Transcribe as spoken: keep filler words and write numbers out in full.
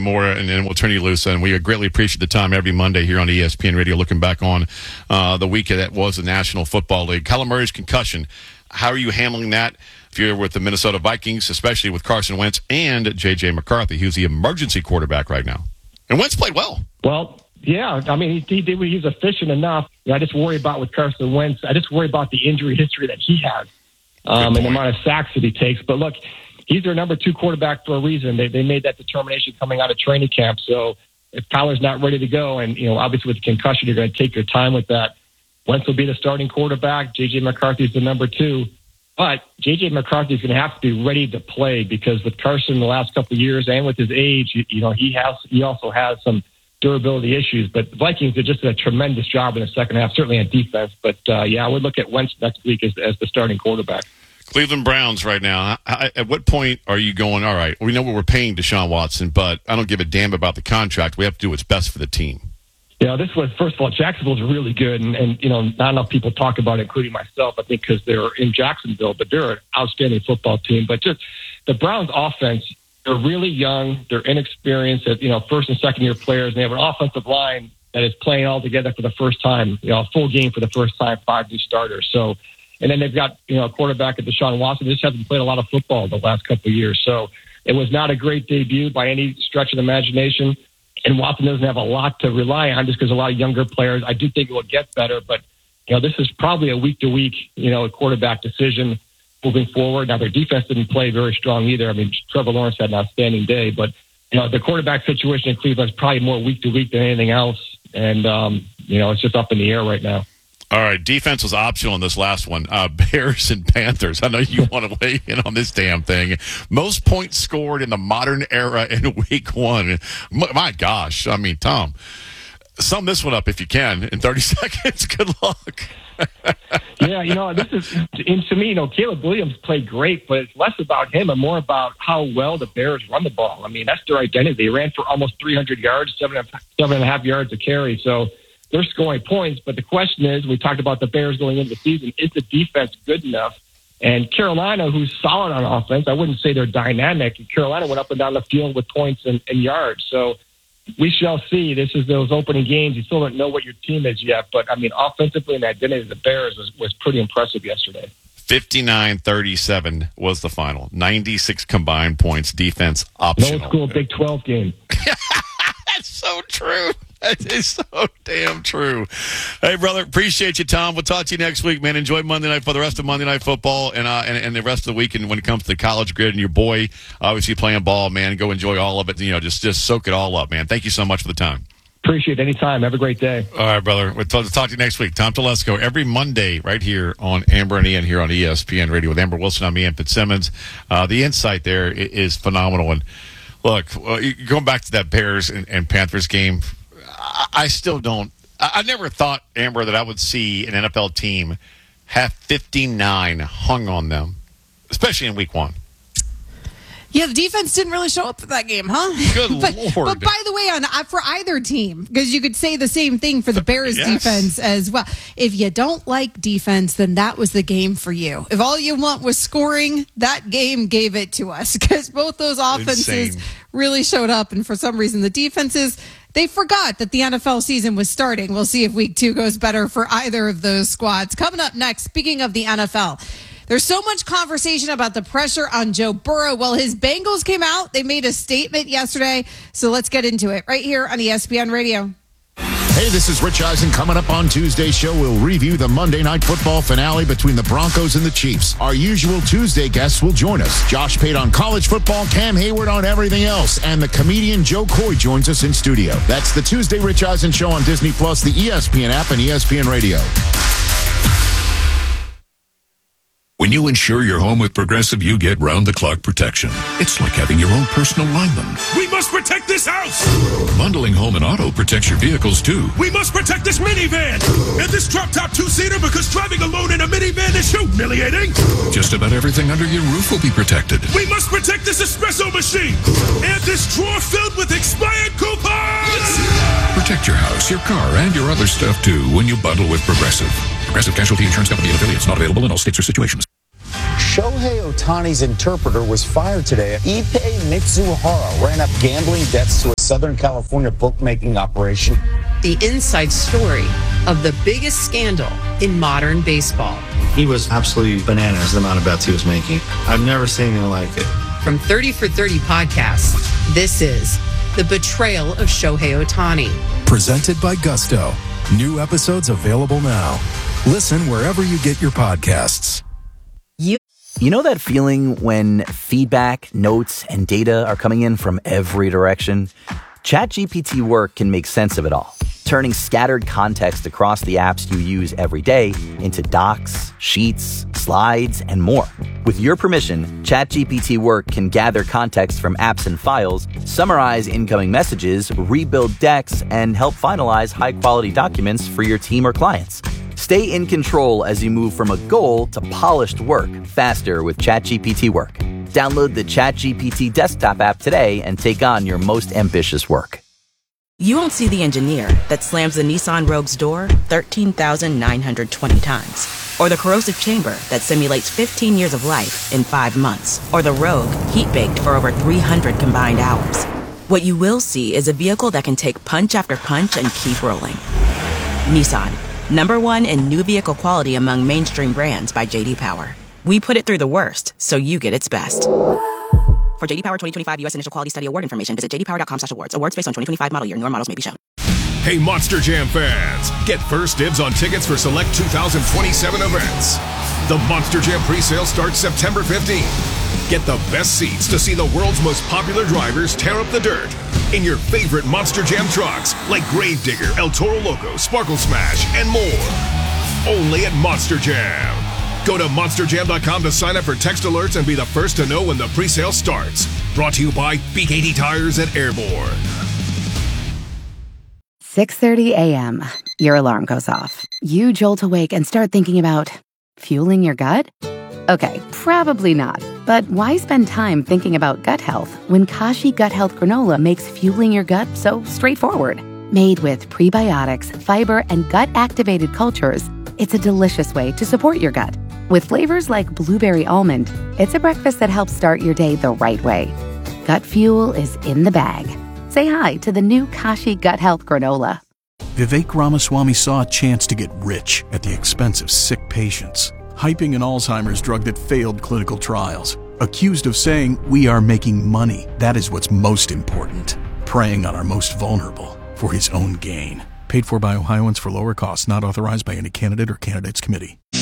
more, and then we'll turn you loose. And we greatly appreciate the time every Monday here on E S P N Radio, looking back on uh, the week that was the National Football League. Kyler Murray's concussion, how are you handling that? If you're with the Minnesota Vikings, especially with Carson Wentz and J J McCarthy, who's the emergency quarterback right now. And Wentz played well. Well, yeah, I mean, he, he did. He was efficient enough. I just worry about with Carson Wentz. I just worry about the injury history that he has um, and the amount of sacks that he takes. But look, he's their number two quarterback for a reason. They they made that determination coming out of training camp. So if Kyler's not ready to go, and you know, obviously with the concussion, you're going to take your time with that. Wentz will be the starting quarterback. J J McCarthy is the number two. But J J McCarthy is going to have to be ready to play because with Carson the last couple of years and with his age, you, you know, he has he also has some durability issues. But the Vikings did just did a tremendous job in the second half, certainly on defense. But, uh, yeah, I would look at Wentz next week as, as the starting quarterback. Cleveland Browns right now. I, at what point are you going, all right, we know what we're paying Deshaun Watson, but I don't give a damn about the contract. We have to do what's best for the team. You know, this was, first of all, Jacksonville's really good. And, and, you know, not enough people talk about it, including myself, I think, because they're in Jacksonville. But they're an outstanding football team. But just the Browns' offense, they're really young. They're inexperienced, you know, first and second-year players. And they have an offensive line that is playing all together for the first time, you know, a full game for the first time, five new starters. So, and then they've got, you know, a quarterback at Deshaun Watson. They just hasn't played a lot of football the last couple of years. So it was not a great debut by any stretch of the imagination. And Watson doesn't have a lot to rely on just because a lot of younger players. I do think it will get better, but, you know, this is probably a week-to-week, you know, quarterback decision moving forward. Now, their defense didn't play very strong either. I mean, Trevor Lawrence had an outstanding day, but, you know, the quarterback situation in Cleveland is probably more week-to-week than anything else. And, um, you know, it's just up in the air right now. All right, defense was optional in this last one. Uh, Bears and Panthers. I know you want to weigh in on this damn thing. Most points scored in the modern era in week one. My gosh. I mean, Tom, sum this one up if you can in thirty seconds. Good luck. Yeah, you know, this is, and to me, you know, Caleb Williams played great, but it's less about him and more about how well the Bears run the ball. I mean, that's their identity. They ran for almost three hundred yards, seven and, seven and a half yards a carry. So, they're scoring points, but the question is, we talked about the Bears going into the season, is the defense good enough? And Carolina, who's solid on offense, I wouldn't say they're dynamic. Carolina went up and down the field with points and, and yards. So we shall see. This is those opening games. You still don't know what your team is yet, but, I mean, offensively and the identity of the Bears was, was pretty impressive yesterday. fifty-nine thirty-seven was the final. ninety-six combined points, defense optional. Old school Big twelve game. That's so true. That is so damn true. Hey, brother, appreciate you, Tom. We'll talk to you next week, man. Enjoy Monday night for the rest of Monday Night Football and, uh, and and the rest of the weekend when it comes to the college grid and your boy obviously playing ball, man. Go enjoy all of it. You know, just just soak it all up, man. Thank you so much for the time. Appreciate it. Anytime. Have a great day. All right, brother. We'll talk, talk to you next week. Tom Telesco every Monday right here on Amber and Ian here on E S P N Radio with Amber Wilson. I'm Ian Fitzsimmons. Uh, the insight there is phenomenal. And look, uh, going back to that Bears and, and Panthers game, I, I still don't. I, I never thought, Amber, that I would see an N F L team have fifty-nine hung on them, especially in week one. Yeah, the defense didn't really show up for that game, huh? Good but, Lord. But by the way, on for either team, because you could say the same thing for the Bears yes. defense as well. If you don't like defense, then that was the game for you. If all you want was scoring, that game gave it to us because both those offenses Insane. really showed up. And for some reason, the defenses, they forgot that the N F L season was starting. We'll see if week two goes better for either of those squads. Coming up next, speaking of the N F L, there's so much conversation about the pressure on Joe Burrow. Well, his Bengals came out. They made a statement yesterday. So let's get into it right here on E S P N Radio. Hey, this is Rich Eisen. Coming up on Tuesday's show, we'll review the Monday Night Football finale between the Broncos and the Chiefs. Our usual Tuesday guests will join us. Josh Pate on college football, Cam Hayward on everything else, and the comedian Joe Coy joins us in studio. That's the Tuesday Rich Eisen Show on Disney Plus, the E S P N app, and E S P N Radio. When you insure your home with Progressive, you get round-the-clock protection. It's like having your own personal lineman. We must protect this house! Bundling home and auto protects your vehicles, too. We must protect this minivan! And this drop-top two-seater because driving alone in a minivan is humiliating! Just about everything under your roof will be protected. We must protect this espresso machine! And this drawer filled with expired coupons! Protect your house, your car, and your other stuff, too, when you bundle with Progressive. Progressive Casualty Insurance Company and affiliates. Not available in all states or situations. Shohei Ohtani's interpreter was fired today. Ippei Mitsuhara ran up gambling debts to a Southern California bookmaking operation. The inside story of the biggest scandal in modern baseball. He was absolutely bananas, the amount of bets he was making. I've never seen anything like it. From thirty for thirty podcasts, this is The Betrayal of Shohei Ohtani. Presented by Gusto. New episodes available now. Listen wherever you get your podcasts. You, you know that feeling when feedback, notes, and data are coming in from every direction? ChatGPT Work can make sense of it all, turning scattered context across the apps you use every day into docs, sheets, slides, and more. With your permission, ChatGPT Work can gather context from apps and files, summarize incoming messages, rebuild decks, and help finalize high-quality documents for your team or clients. Stay in control as you move from a goal to polished work faster with ChatGPT Work. Download the ChatGPT desktop app today and take on your most ambitious work. You won't see the engineer that slams the Nissan Rogue's door thirteen thousand nine hundred twenty times. Or the corrosive chamber that simulates fifteen years of life in five months. Or the Rogue heat-baked for over three hundred combined hours. What you will see is a vehicle that can take punch after punch and keep rolling. Nissan, number one in new vehicle quality among mainstream brands by J D Power. We put it through the worst, so you get its best. For J D Power twenty twenty-five U S Initial Quality Study Award information, visit j d power dot com slash awards. Awards based on twenty twenty-five model year. Newer models may be shown. Hey, Monster Jam fans, get first dibs on tickets for select two thousand twenty-seven events. The Monster Jam presale starts September fifteenth. Get the best seats to see the world's most popular drivers tear up the dirt in your favorite Monster Jam trucks like Gravedigger, El Toro Loco, Sparkle Smash, and more. Only at Monster Jam. Go to monster jam dot com to sign up for text alerts and be the first to know when the presale starts. Brought to you by B K T Tires and Airborne. six thirty a.m. Your alarm goes off. You jolt awake and start thinking about fueling your gut? Okay, probably not. But why spend time thinking about gut health when Kashi Gut Health Granola makes fueling your gut so straightforward? Made with prebiotics, fiber, and gut-activated cultures, it's a delicious way to support your gut. With flavors like blueberry almond, it's a breakfast that helps start your day the right way. Gut fuel is in the bag. Say hi to the new Kashi Gut Health Granola. Vivek Ramaswamy saw a chance to get rich at the expense of sick patients, hyping an Alzheimer's drug that failed clinical trials. Accused of saying, "We are making money. That is what's most important." Preying on our most vulnerable for his own gain. Paid for by Ohioans for lower costs, not authorized by any candidate or candidates committee.